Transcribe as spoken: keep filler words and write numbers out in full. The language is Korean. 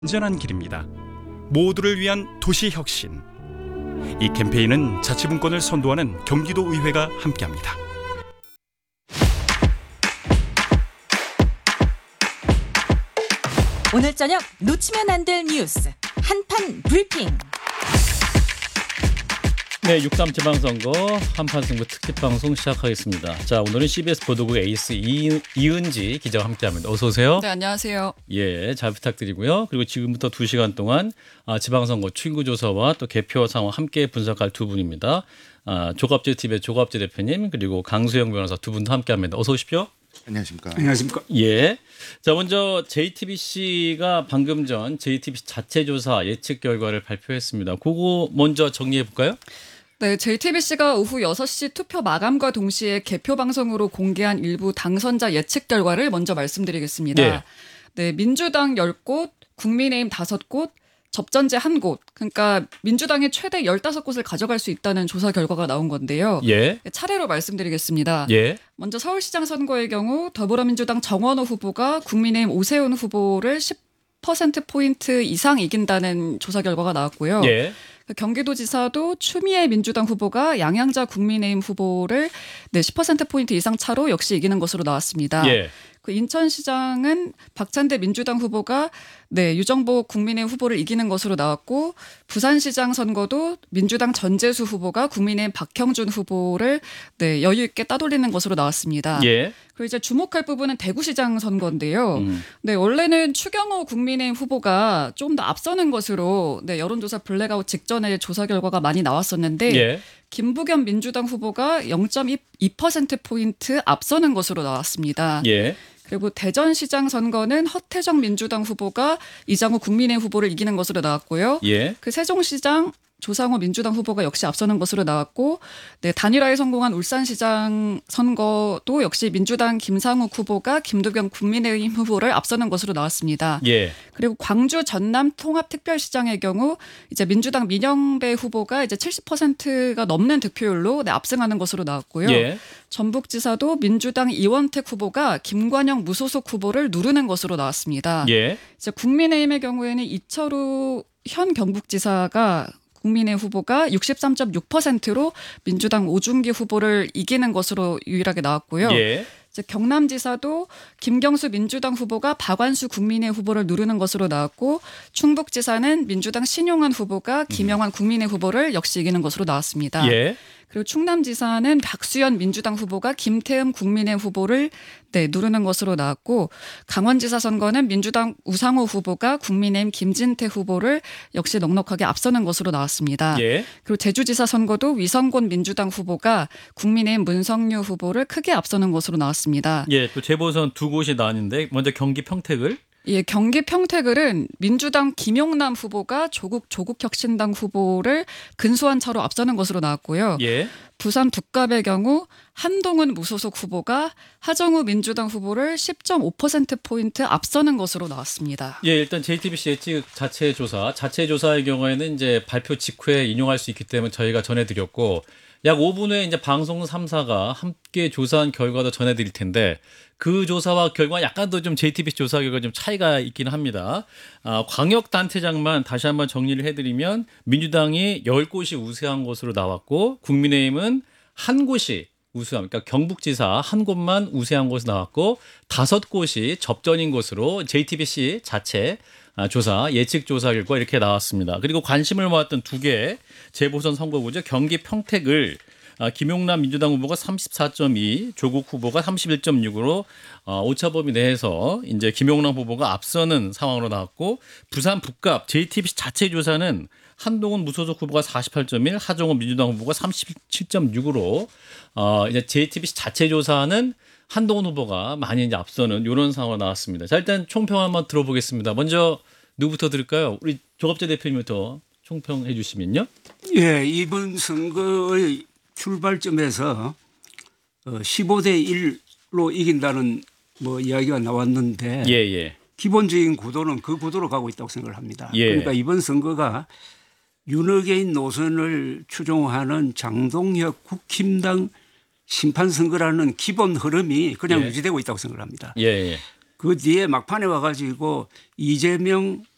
안전한 길입니다. 모두를 위한 도시혁신. 이 캠페인은 자치분권을 선도하는 경기도의회가 함께합니다. 오늘 저녁 놓치면 안 될 뉴스 한판 브리핑. 네, 육삼 지방선거 한판 승부 특집 방송 시작하겠습니다. 자, 오늘은 씨비에스 보도국 에이스 이, 이은지 기자와 함께합니다. 어서 오세요. 네, 안녕하세요. 예, 잘 부탁드리고요. 그리고 지금부터 두 시간 동안 아, 지방선거 출구조사와 또 개표 상황 함께 분석할 두 분입니다. 아, 조갑재 티비의 조갑재 대표님 그리고 강수영 변호사 두 분도 함께합니다. 어서 오십시오. 안녕하십니까. 안녕하십니까. 예. 자, 먼저 제이티비씨가 방금 전 제이티비씨 자체 조사 예측 결과를 발표했습니다. 그거 먼저 정리해 볼까요? 네, 제이티비씨가 오후 여섯 시 투표 마감과 동시에 개표 방송으로 공개한 일부 당선자 예측 결과를 먼저 말씀드리겠습니다. 예. 네, 민주당 열 곳, 국민의힘 다섯 곳, 접전제 한 곳. 그러니까 민주당이 최대 열다섯 곳을 가져갈 수 있다는 조사 결과가 나온 건데요. 예. 네, 차례로 말씀드리겠습니다. 예. 먼저 서울시장 선거의 경우 더불어민주당 정원호 후보가 국민의힘 오세훈 후보를 십 퍼센트포인트 이상 이긴다는 조사 결과가 나왔고요. 예. 경기도지사도 추미애 민주당 후보가 양양자 국민의힘 후보를 네, 십 퍼센트포인트 이상 차로 역시 이기는 것으로 나왔습니다. 예. 그 인천시장은 박찬대 민주당 후보가 네, 유정복 국민의힘 후보를 이기는 것으로 나왔고 부산시장 선거도 민주당 전재수 후보가 국민의힘 박형준 후보를 네, 여유 있게 따돌리는 것으로 나왔습니다. 예. 그리고 이제 주목할 부분은 대구시장 선거인데요. 음. 네, 원래는 추경호 국민의힘 후보가 좀 더 앞서는 것으로 네, 여론조사 블랙아웃 직전에 조사 결과가 많이 나왔었는데 예. 김부겸 민주당 후보가 영 점 이 퍼센트포인트 앞서는 것으로 나왔습니다. 예. 그리고 대전시장 선거는 허태정 민주당 후보가 이장우 국민의힘 후보를 이기는 것으로 나왔고요. 예. 그 세종시장 조상호 민주당 후보가 역시 앞서는 것으로 나왔고 네, 단일화에 성공한 울산시장 선거도 역시 민주당 김상욱 후보가 김두겸 국민의힘 후보를 앞서는 것으로 나왔습니다. 예. 그리고 광주 전남 통합특별시장의 경우 이제 민주당 민영배 후보가 이제 칠십 퍼센트가 넘는 득표율로 네, 압승하는 것으로 나왔고요. 예. 전북지사도 민주당 이원택 후보가 김관영 무소속 후보를 누르는 것으로 나왔습니다. 예. 이제 국민의힘의 경우에는 이철우 현 경북지사가 국민의 후보가 육십삼 점 육 퍼센트로 민주당 오중기 후보를 이기는 것으로 유일하게 나왔고요. 예. 이제 경남지사도 김경수 민주당 후보가 박완수 국민의 후보를 누르는 것으로 나왔고 충북지사는 민주당 신용환 후보가 김영환 국민의 후보를 역시 이기는 것으로 나왔습니다. 예. 그리고 충남지사는 박수현 민주당 후보가 김태흠 국민의 후보를 네, 누르는 것으로 나왔고 강원지사 선거는 민주당 우상호 후보가 국민의힘 김진태 후보를 역시 넉넉하게 앞서는 것으로 나왔습니다. 예. 그리고 제주지사 선거도 위성곤 민주당 후보가 국민의힘 문성유 후보를 크게 앞서는 것으로 나왔습니다. 예. 또 재보선 두 곳이 나왔는데 먼저 경기 평택을 예, 경기 평택을은 민주당 김용남 후보가 조국 조국혁신당 후보를 근소한 차로 앞서는 것으로 나왔고요. 예. 부산 북갑의 경우 한동훈 무소속 후보가 하정우 민주당 후보를 십 점 오 퍼센트포인트 앞서는 것으로 나왔습니다. 예, 일단 제이티비씨 예측 자체 조사, 자체 조사의 경우에는 이제 발표 직후에 인용할 수 있기 때문에 저희가 전해드렸고 약 오 분 후에 이제 방송 삼 사가 함께 조사한 결과도 전해드릴 텐데 그 조사와 결과 약간 더 좀 제이티비씨 조사 결과 좀 차이가 있기는 합니다. 아, 광역단체장만 다시 한번 정리를 해드리면 민주당이 열 곳이 우세한 것으로 나왔고 국민의힘은 한 곳이 우세함, 그러니까 경북지사 한 곳만 우세한 곳으로 나왔고 다섯 곳이 접전인 것으로 제이티비씨 자체 조사, 예측 조사 결과 이렇게 나왔습니다. 그리고 관심을 모았던 두 개 재보선 선거구죠. 경기 평택을 김용남 민주당 후보가 삼십사 점 이, 조국 후보가 삼십일 점 육으로 오차범위 내에서 이제 김용남 후보가 앞서는 상황으로 나왔고 부산 북갑 제이티비씨 자체 조사는 한동훈 무소속 후보가 사십팔 점 일, 하정우 민주당 후보가 삼십칠 점 육으로 어, 이제 제이티비씨 자체 조사는 한동훈 후보가 많이 이제 앞서는 이런 상황으로 나왔습니다. 자, 일단 총평 한번 들어보겠습니다. 먼저 누구부터 들을까요? 우리 조갑재 대표님부터 총평해 주시면요. 예, 이번 선거의 출발점에서 십오 대 일로 이긴다는 뭐 이야기가 나왔는데 예, 예. 기본적인 구도는 그 구도로 가고 있다고 생각을 합니다. 예. 그러니까 이번 선거가 윤핵인 노선을 추종하는 장동혁 국힘당 심판선거라는 기본 흐름이 그냥 예. 유지되고 있다고 생각을 합니다. 예, 예. 그 뒤에 막판에 와가지고 이재명